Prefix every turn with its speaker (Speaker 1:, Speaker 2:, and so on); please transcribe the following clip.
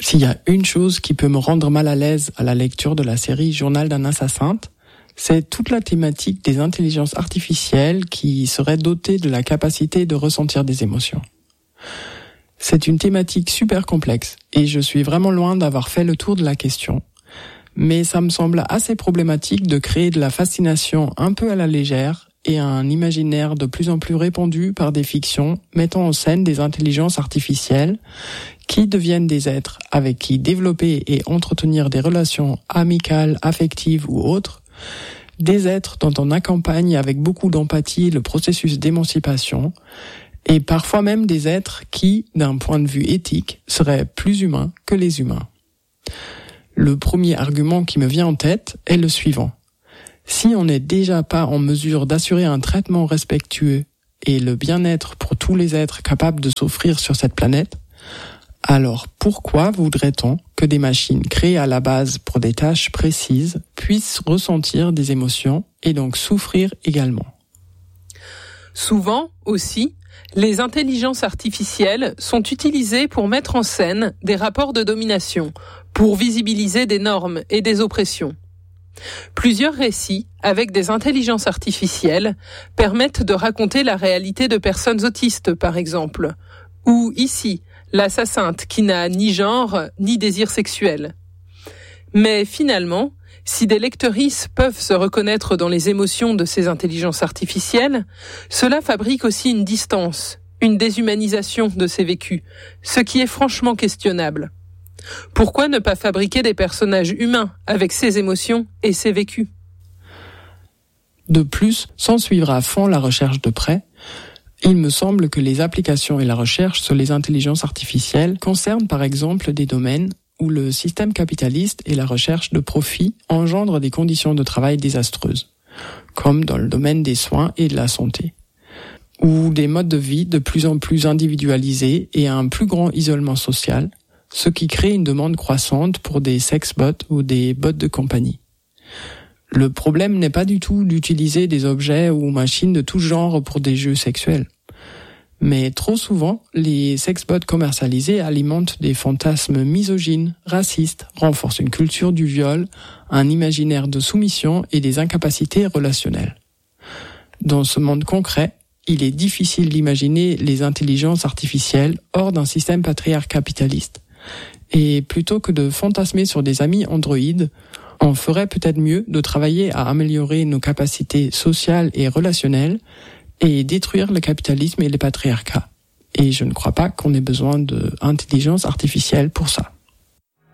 Speaker 1: S'il y a une chose qui peut me rendre mal à l'aise à la lecture de la série Journal d'un assassin, c'est toute la thématique des intelligences artificielles qui seraient dotées de la capacité de ressentir des émotions. C'est une thématique super complexe et je suis vraiment loin d'avoir fait le tour de la question. Mais ça me semble assez problématique de créer de la fascination un peu à la légère et un imaginaire de plus en plus répandu par des fictions mettant en scène des intelligences artificielles qui deviennent des êtres avec qui développer et entretenir des relations amicales, affectives ou autres, des êtres dont on accompagne avec beaucoup d'empathie le processus d'émancipation, et parfois même des êtres qui, d'un point de vue éthique, seraient plus humains que les humains. Le premier argument qui me vient en tête est le suivant. Si on n'est déjà pas en mesure d'assurer un traitement respectueux et le bien-être pour tous les êtres capables de s'offrir sur cette planète, alors pourquoi voudrait-on que des machines créées à la base pour des tâches précises puissent ressentir des émotions et donc souffrir également ?
Speaker 2: Souvent aussi, les intelligences artificielles sont utilisées pour mettre en scène des rapports de domination, pour visibiliser des normes et des oppressions. Plusieurs récits avec des intelligences artificielles permettent de raconter la réalité de personnes autistes, par exemple, ou ici, l'assassinte qui n'a ni genre ni désir sexuel. Mais finalement, si des lectrices peuvent se reconnaître dans les émotions de ces intelligences artificielles, cela fabrique aussi une distance, une déshumanisation de ces vécus, ce qui est franchement questionnable. Pourquoi ne pas fabriquer des personnages humains avec ces émotions et ces vécus ?
Speaker 1: De plus, sans suivre à fond la recherche de près, il me semble que les applications et la recherche sur les intelligences artificielles concernent par exemple des domaines où le système capitaliste et la recherche de profit engendrent des conditions de travail désastreuses, comme dans le domaine des soins et de la santé, ou des modes de vie de plus en plus individualisés et un plus grand isolement social, ce qui crée une demande croissante pour des sexbots ou des bots de compagnie. Le problème n'est pas du tout d'utiliser des objets ou machines de tout genre pour des jeux sexuels. Mais trop souvent, les sexbots commercialisés alimentent des fantasmes misogynes, racistes, renforcent une culture du viol, un imaginaire de soumission et des incapacités relationnelles. Dans ce monde concret, il est difficile d'imaginer les intelligences artificielles hors d'un système patriarcal capitaliste. Et plutôt que de fantasmer sur des amis androïdes, on ferait peut-être mieux de travailler à améliorer nos capacités sociales et relationnelles et détruire le capitalisme et les patriarcats. Et je ne crois pas qu'on ait besoin d'intelligence artificielle pour ça.